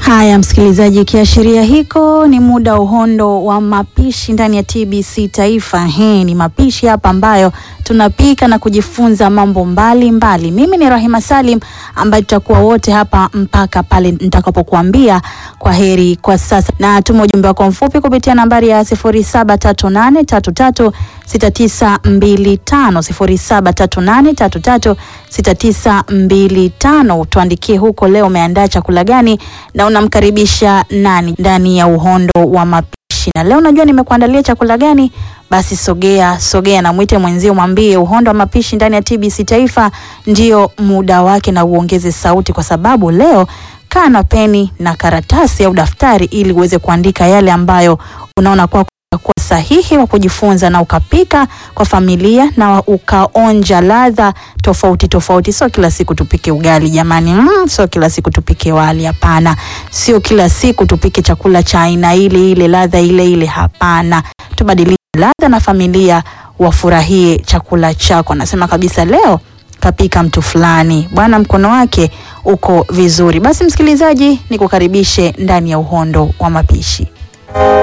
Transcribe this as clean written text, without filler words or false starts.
Haya msikilizaji, kiashiria hiko ni muda uhondo wa mapishi ndani ya TBC Taifa. Ni mapishi hapa ambayo tunapika na kujifunza mambo mbali. Mimi ni Rahima Salim ambaye tutakuwa wote hapa mpaka pale nitakapokuambia kwa heri kwa sasa. Na tuma ujumbe wako mfupi kupitia nambari ya 0738336925 0738336925. Tuandikie huko leo umeandaa chakula gani na unamkaribisha nani ndani ya uhondo wa mapishi. Na leo najua nimekuandalia chakula gani, basi sogea na mwite mwenzio, mwambie uhondo wa mapishi ndani ya TBC Taifa ndio muda wake, na uongeze sauti, kwa sababu leo kaa na peni na karatasi au daftari ili uweze kuandika yale ambayo unaona kwa sahihi wa kujifunza, na ukapika kwa familia na ukaonja ladha tofauti. Sio kila siku tupike ugali jamani, sio kila siku tupike wali, hapana. Sio kila siku tupike chakula cha aina ile ladha ile, hapana. Tubadilishe ladha na familia wafurahie chakula chako. Nasema kabisa leo kapika mtu fulani, bwana mkono wake uko vizuri. Basi msikilizaji, nikukaribishe ndani ya uhondo wa mapishi.